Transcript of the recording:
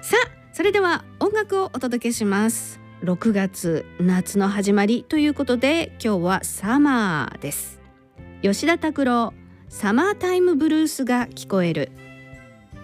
さあ、それでは音楽をお届けします。6月、夏の始まりということで、今日はサマーです。吉田拓郎、サマータイムブルースが聞こえる。